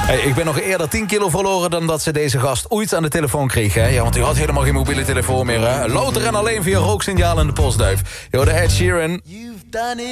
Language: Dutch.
Hey, ik ben nog eerder 10 kilo verloren dan dat ze deze gast ooit aan de telefoon kreeg. Hè? Ja, want u had helemaal geen mobiele telefoon meer. Hè? Louter en alleen via rooksignaal in de postduif. Yo, de Ed Sheeran.